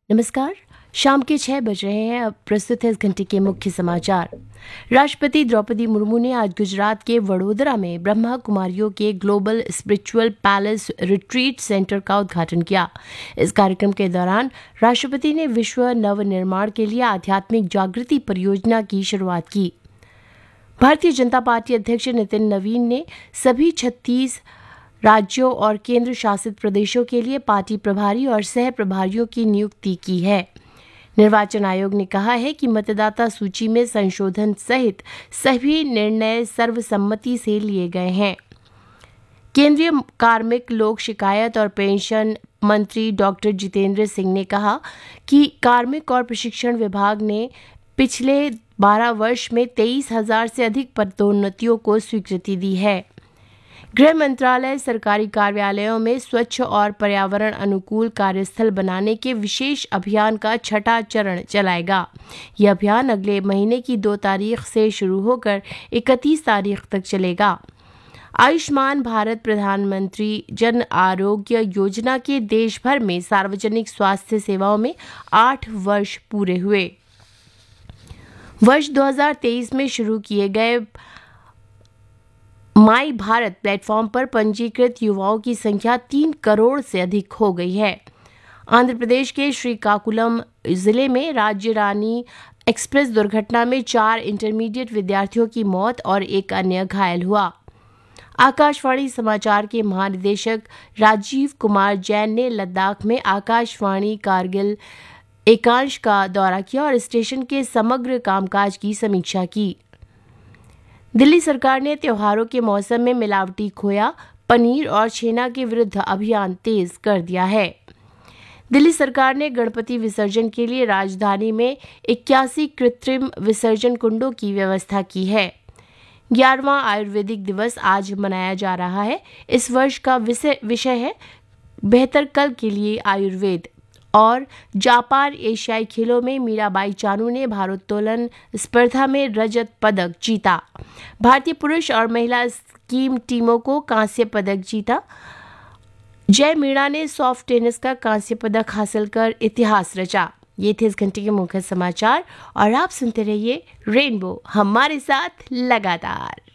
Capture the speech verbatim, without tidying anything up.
नमस्कार। शाम के छह बज रहे हैं। अब प्रस्तुत है इस घंटे के मुख्य समाचार। राष्ट्रपति द्रौपदी मुर्मू ने आज गुजरात के वडोदरा में ब्रह्मा कुमारियों के global spiritual palace retreat centre का उद्घाटन किया। इस कार्यक्रम के दौरान राष्ट्रपति ने विश्व नवनिर्माण के लिए आध्यात्मिक जागृति परियोजना की शुरुआत की। भारतीय जनता पार्टी अध्यक्ष नितिन नवीन ने सभी छत्तीस राज्यों और केंद्र शासित प्रदेशों के लिए पार्टी प्रभारी और सह प्रभारियों की नियुक्ति की है। निर्वाचन आयोग ने कहा है कि मतदाता सूची में संशोधन सहित सभी निर्णय सर्वसम्मति से लिए गए हैं। केंद्रीय कार्मिक, लोक शिकायत और पेंशन मंत्री डॉक्टर जितेंद्र सिंह ने कहा कि कार्मिक और प्रशिक्षण विभाग ने पिछले बारह वर्ष में तेईस हजार से अधिक पदोन्नतियों को स्वीकृति दी है। गृह मंत्रालय सरकारी कार्यालयों में स्वच्छ और पर्यावरण अनुकूल कार्यस्थल बनाने के विशेष अभियान का छठा चरण चलाएगा। यह अभियान अगले महीने की दो तारीख से शुरू होकर इकतीस तारीख तक चलेगा। आयुष्मान भारत प्रधानमंत्री जन आरोग्य योजना के देश भर में सार्वजनिक स्वास्थ्य सेवाओं में आठ वर्ष पूरे हुए। वर्ष दो हज़ार तेईस में शुरू किए गए माई भारत प्लेटफॉर्म पर पंजीकृत युवाओं की संख्या तीन करोड़ से अधिक हो गई है। आंध्र प्रदेश के श्रीकाकुलम जिले में राज्य रानी एक्सप्रेस दुर्घटना में चार इंटरमीडिएट विद्यार्थियों की मौत और एक अन्य घायल हुआ। आकाशवाणी समाचार के महानिदेशक राजीव कुमार जैन ने लद्दाख में आकाशवाणी कारगिल एकांश का दौरा किया और स्टेशन के समग्र कामकाज की समीक्षा की। दिल्ली सरकार ने त्योहारों के मौसम में मिलावटी खोया, पनीर और छेना के विरुद्ध अभियान तेज कर दिया है। दिल्ली सरकार ने गणपति विसर्जन के लिए राजधानी में इक्यासी कृत्रिम विसर्जन कुंडों की व्यवस्था की है। ग्यारहवां आयुर्वेदिक दिवस आज मनाया जा रहा है। इस वर्ष का विषय विषय है बेहतर कल के लिए आयुर्वेद। और जापान एशियाई खेलों में मीराबाई चानू ने भारोत्तोलन स्पर्धा में रजत पदक जीता। भारतीय पुरुष और महिला स्कीम टीमों को कांस्य पदक जीता। जय मीणा ने सॉफ्ट टेनिस का कांस्य पदक हासिल कर इतिहास रचा। ये थे इस घंटे के मुख्य समाचार और आप सुनते रहिए रेनबो, हमारे साथ लगातार।